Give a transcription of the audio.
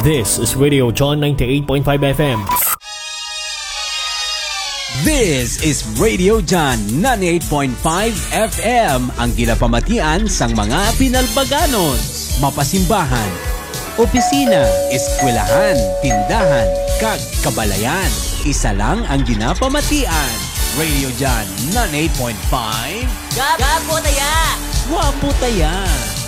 This is Radio John 98.5 FM. This is Radio John 98.5 FM, ang ginapamatian sang mga pinalbaganon, mapasimbahan, opisina, eskwelahan, tindahan, kag kabalayan. Isa lang ang ginapamatian. Radio John 98.5. Gapo taya! Wapo taya!